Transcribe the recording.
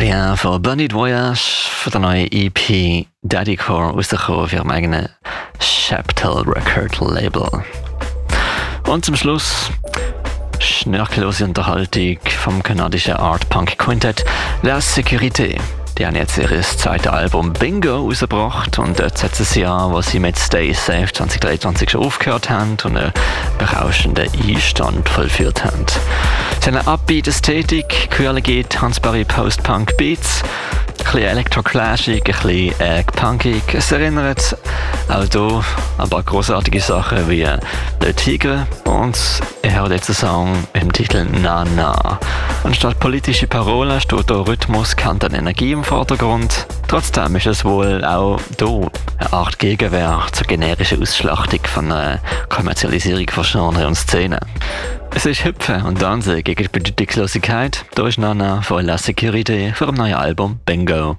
Ja, von Bonnie Voyage, von der neuen EP Daddycore rausgekommen auf ihrem eigenen Chaptel Record Label. Und zum Schluss schnörkellose Unterhaltung vom kanadischen Art Punk Quintet La Sécurité. Die haben jetzt ihr zweites Album Bingo rausgebracht und dort setzen sie an, wo sie mit Stay Safe 2023 schon aufgehört haben und einen berauschenden Einstand vollführt haben. Sie haben eine Upbeat-Ästhetik, quirlige, tanzbare Post-Punk-Beats, ein bisschen Electro-Clashig, ein bisschen punkig. Es erinnert auch hier an ein paar grossartige Sachen wie Le Tigre und ich höre jetzt einen Song im Titel Na Na. Anstatt politische Parolen steht hier Rhythmus, Kante und Energie im Vordergrund. Trotzdem ist es wohl auch hier eine Art Gegenwehr zur generischen Ausschlachtung von einer Kommerzialisierung von Genre und Szene. Es ist Hüpfen und Tanzen gegen die Bedeutungslosigkeit. Da ist Nana von La Sécurité für ein neues Album Bingo.